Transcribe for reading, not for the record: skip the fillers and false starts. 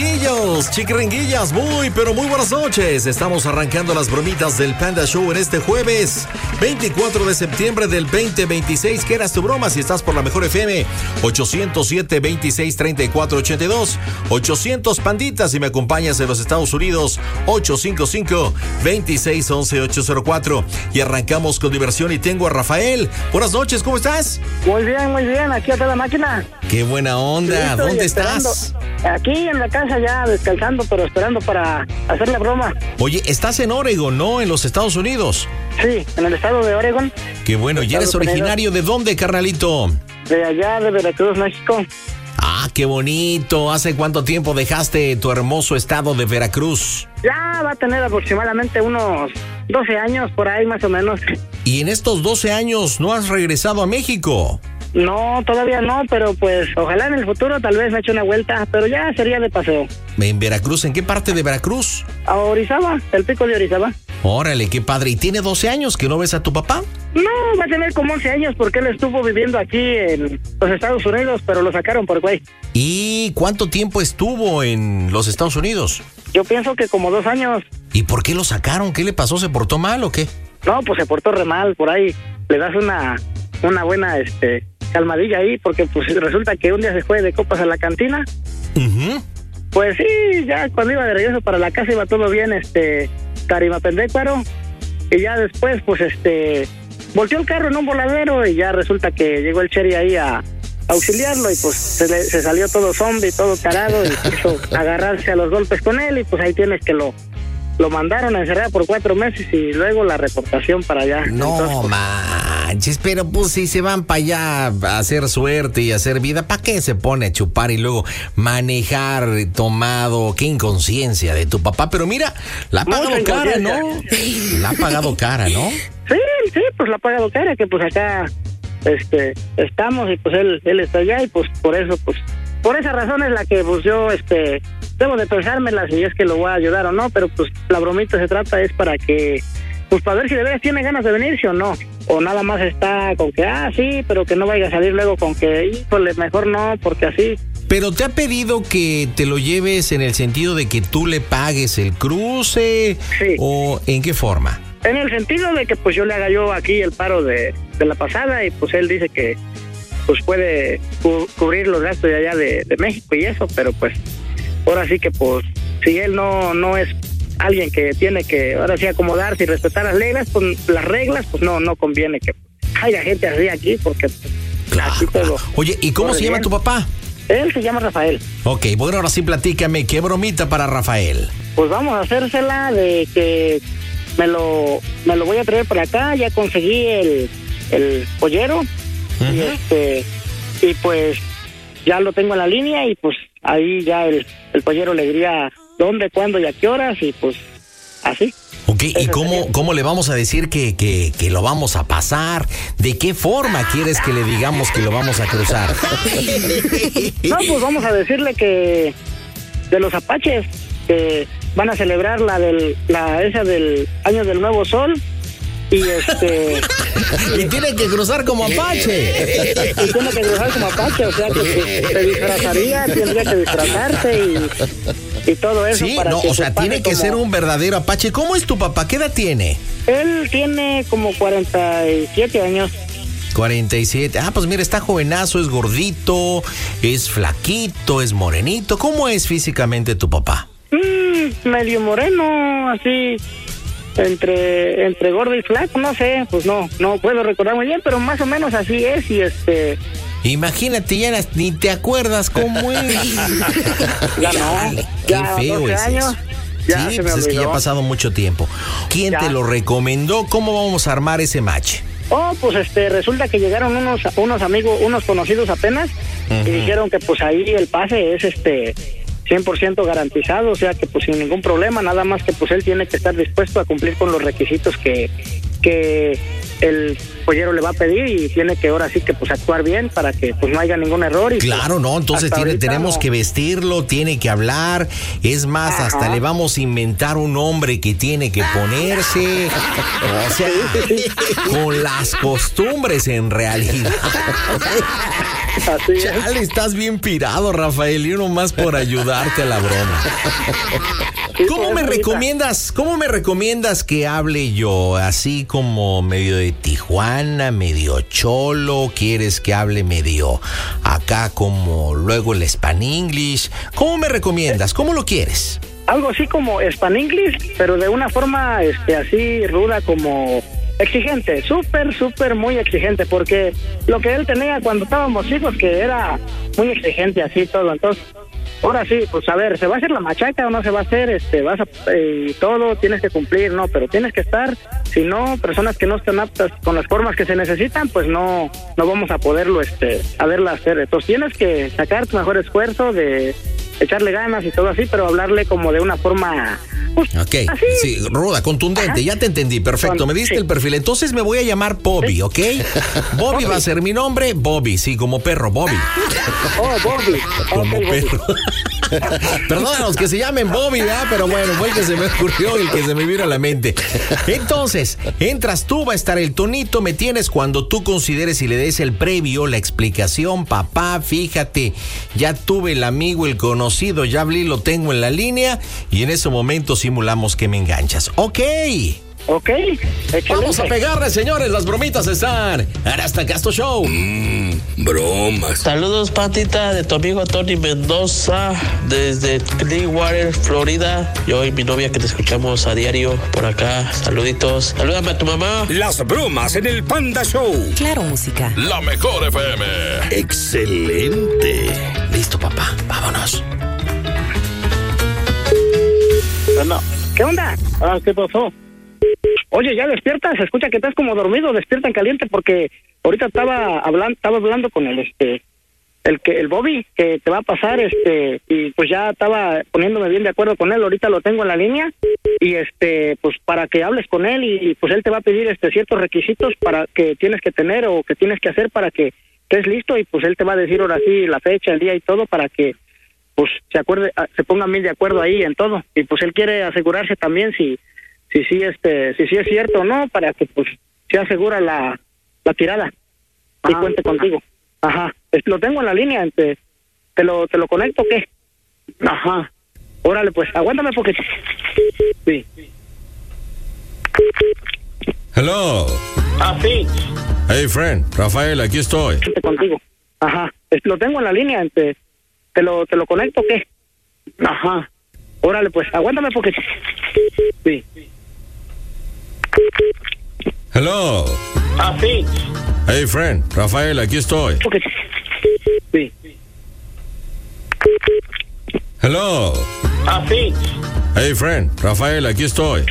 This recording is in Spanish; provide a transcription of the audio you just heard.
Chiquiringuillos, chiquiringuillas, muy pero muy buenas noches. Estamos arrancando las bromitas del Panda Show en este jueves 24 de septiembre del 2026. ¿Qué eras tu broma? Si estás por la mejor FM 807-26-34-82, 800 panditas. Si me acompañas en los Estados Unidos 855-2611-804. Y arrancamos con diversión y tengo a Rafael. Buenas noches, ¿cómo estás? Muy bien, aquí está la máquina. Qué buena onda, sí, ¿dónde estás? Aquí en la casa ya descansando, pero esperando para hacer la broma. Oye, estás en Oregon, ¿no? En los Estados Unidos. Sí, en el estado de Oregon. Qué bueno, ¿y eres originario de dónde, carnalito? De allá, de Veracruz, México. Ah, qué bonito. ¿Hace cuánto tiempo dejaste tu hermoso estado de Veracruz? Ya va a tener aproximadamente unos 12 años, por ahí más o menos. ¿Y en estos 12 años no has regresado a México? No, todavía no, pero pues ojalá en el futuro tal vez me eche una vuelta, pero ya sería de paseo. ¿En Veracruz? ¿En qué parte de Veracruz? A Orizaba, el pico de Orizaba. Órale, qué padre. ¿Y tiene 12 años que no ves a tu papá? No, va a tener como 11 años porque él estuvo viviendo aquí en los Estados Unidos, pero lo sacaron por güey. ¿Y cuánto tiempo estuvo en los Estados Unidos? Yo pienso que como 2 años. ¿Y por qué lo sacaron? ¿Qué le pasó? ¿Se portó mal o qué? No, pues se portó re mal, por ahí le das una buena calmadilla ahí, porque pues resulta que un día se fue de copas a la cantina. Uh-huh. Pues sí, ya cuando iba de regreso para la casa iba todo bien, Tarimapendécuaro, y ya después pues volteó el carro en un voladero y ya resulta que llegó el Cherry ahí a auxiliarlo y pues se salió todo zombie, todo tarado y quiso agarrarse a los golpes con él y pues ahí tienes que lo mandaron a encerrar por 4 meses y luego la reportación para allá. No. Entonces, manches, pero pues si se van para allá a hacer suerte y a hacer vida, ¿para qué se pone a chupar y luego manejar tomado? Qué inconsciencia de tu papá, pero mira, la ha pagado cara, ¿no? La ha pagado cara, ¿no? Sí, pues la ha pagado cara, que pues acá estamos y pues él está allá y pues por eso, pues por esa razón es la que pues yo debo de pensármela si es que lo voy a ayudar o no, pero pues la bromita se trata es para que, pues para ver si de veras tiene ganas de venirse o no, o nada más está con que, sí, pero que no vaya a salir luego con que, híjole, mejor no, porque así. Pero te ha pedido que te lo lleves en el sentido de que tú le pagues el cruce, sí. ¿O en qué forma? En el sentido de que pues yo le haga yo aquí el paro de la pasada y pues él dice que pues puede cubrir los gastos de allá de México y eso, pero pues ahora sí que pues si él no es alguien que tiene que ahora sí acomodarse y respetar las reglas, pues no conviene que haya gente así aquí porque claro, aquí todo. Oye, ¿y cómo se llama tu papá? Él se llama Rafael. Ok, bueno, ahora sí platícame, ¿qué bromita para Rafael? Pues vamos a hacérsela de que me lo voy a traer para acá, ya conseguí el pollero. Uh-huh. Y pues ya lo tengo en la línea y pues ahí ya el pollero le diría dónde, cuándo y a qué horas y pues así. Ok, ¿y cómo le vamos a decir que lo vamos a pasar? ¿De qué forma quieres que le digamos que lo vamos a cruzar? No, pues vamos a decirle que de los apaches que van a celebrar esa del año del nuevo sol. Y y tiene que cruzar como apache. Y tiene que cruzar como apache, o sea que se disfrazaría, tendría que disfrazarse y todo eso. Sí, para no, que o sea, tiene que ser un verdadero apache. ¿Cómo es tu papá? ¿Qué edad tiene? Él tiene como 47 años. 47. Pues mira, está jovenazo, es gordito, es flaquito, es morenito. ¿Cómo es físicamente tu papá? Medio moreno, así. Entre gordo y flaco, no sé, pues no puedo recordar muy bien, pero más o menos así es y Imagínate, ya ni te acuerdas cómo es. Ya no, qué ya feo 12 es años, eso. Ya sí, se me pues es que olvidó. ya ha pasado mucho tiempo. ¿Quién te lo recomendó? ¿Cómo vamos a armar ese match? Pues resulta que llegaron unos amigos, unos conocidos apenas, y dijeron que pues ahí el pase es 100% garantizado, o sea que pues sin ningún problema, nada más que pues él tiene que estar dispuesto a cumplir con los requisitos que el pollero le va a pedir y tiene que ahora sí que pues actuar bien para que pues no haya ningún error. Y claro, pues, no, entonces tenemos que vestirlo, tiene que hablar, es más, hasta le vamos a inventar un nombre que tiene que ponerse, o sea, con las costumbres en realidad. Así es. Chale, estás bien pirado, Rafael, y uno más por ayudarte a la broma. Sí, ¿Cómo pues, me ahorita. recomiendas que hable yo? Así como medio de Tijuana, medio cholo, ¿quieres que hable medio acá como luego el Spanglish? ¿Cómo me recomiendas? ¿Cómo lo quieres? Algo así como Spanglish, pero de una forma así ruda, como exigente, súper muy exigente, porque lo que él tenía cuando estábamos hijos, que era muy exigente así todo. Entonces, ahora sí, pues a ver, ¿se va a hacer la machaca o no se va a hacer? Todo tienes que cumplir, ¿no? Pero tienes que estar, si no, personas que no están aptas con las formas que se necesitan, pues no vamos a poderlo, a verla hacer. Entonces tienes que sacar tu mejor esfuerzo de echarle ganas y todo así, pero hablarle como de una forma, pues, Ok, así. sí, ruda, contundente, Ajá. ya te entendí, perfecto, me diste Sí. el perfil. Entonces me voy a llamar Bobby, ¿ok? Bobby va a ser mi nombre, Bobby, sí, como perro, Bobby. Oh, Bobby. Como Ok, Bobby. perro. Perdónanos que se llamen Bobby, ¿verdad? Pero bueno, fue el que se me ocurrió y el que se me vino a la mente. Entonces, entras tú, va a estar el tonito, me tienes cuando tú consideres y le des el previo, la explicación, papá, fíjate, ya tuve el amigo, el conocido, ya hablé, lo tengo en la línea y en ese momento simulamos que me enganchas. Ok. Ok, excelente. Vamos a pegarle, señores, las bromitas están en Hasta Casto Show. Bromas. Saludos, Patita, de tu amigo Tony Mendoza, desde Clearwater, Florida. Yo y mi novia que te escuchamos a diario por acá. Saluditos. Salúdame a tu mamá. Las bromas en el Panda Show. Claro, música. La mejor FM. Excelente. Listo, papá, vámonos. Bueno, ¿qué onda? ¿Qué pasó? Oye, ya despierta, se escucha que estás como dormido, despierta en caliente, porque ahorita estaba hablando con el Bobby, que te va a pasar, y pues ya estaba poniéndome bien de acuerdo con él. Ahorita lo tengo en la línea y pues para que hables con él, y pues él te va a pedir ciertos requisitos para que tienes que tener o que tienes que hacer para que estés listo, y pues él te va a decir ahora sí la fecha, el día y todo, para que pues se pongan bien de acuerdo ahí en todo. Y pues él quiere asegurarse también si sí es cierto o no, para que pues se asegura la tirada y cuente contigo. Ajá, lo tengo en la línea, ¿te lo conecto o qué? Ajá, órale pues, aguántame porque sí. Hello. Sí, Hey, friend, Rafael, aquí estoy. cuente contigo. Ajá, lo tengo en la línea, ¿te lo conecto o qué? Ajá, órale pues, aguántame porque sí. Hello. Sí, Hey, friend, Rafael, aquí estoy. porque sí. Hello. Sí. Hey, friend, Rafael, aquí estoy.